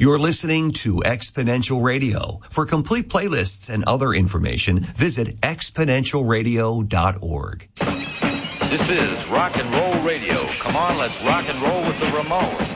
You're listening to Exponential Radio. For complete playlists and other information, visit exponentialradio.org. This is Rock and Roll Radio. Come on, let's rock and roll with the Ramones.